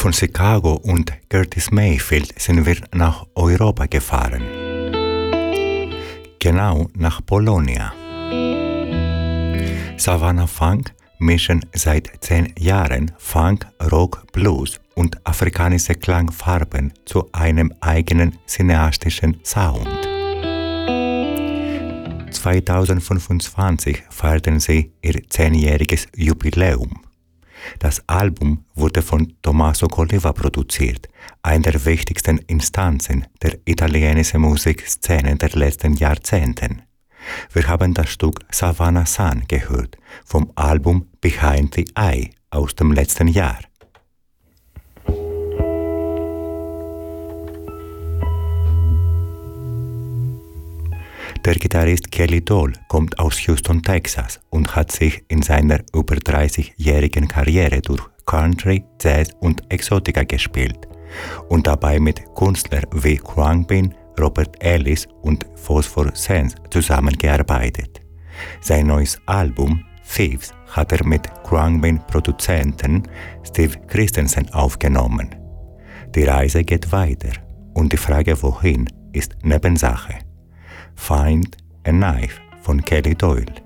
Von Chicago und Curtis Mayfield sind wir nach Europa gefahren. Genau nach Bologna. Savannah Funk mischen seit 10 Jahren Funk, Rock, Blues und afrikanische Klangfarben zu einem eigenen cineastischen Sound. 2025 feierten sie ihr 10-jähriges Jubiläum. Das Album wurde von Tommaso Colleva produziert, einer der wichtigsten Instanzen der italienischen Musikszene der letzten Jahrzehnten. Wir haben das Stück Savannah Sun gehört, vom Album Behind the Eye aus dem letzten Jahr. Der Gitarrist Kelly Doll kommt aus Houston, Texas und hat sich in seiner über 30-jährigen Karriere durch Country, Jazz und Exotica gespielt und dabei mit Künstlern wie Khruangbin, Robert Ellis und Phosphor Sense zusammengearbeitet. Sein neues Album Thieves hat er mit Khruangbin-Produzenten Steve Christensen aufgenommen. Die Reise geht weiter und die Frage wohin ist Nebensache. Find a Knife von Kelly Doyle.